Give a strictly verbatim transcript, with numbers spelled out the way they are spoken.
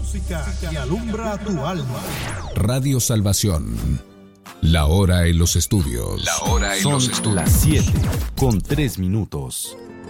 música que alumbra tu alma. Radio Salvación. La hora en los estudios. La hora en Son los estudios. las siete con tres minutos.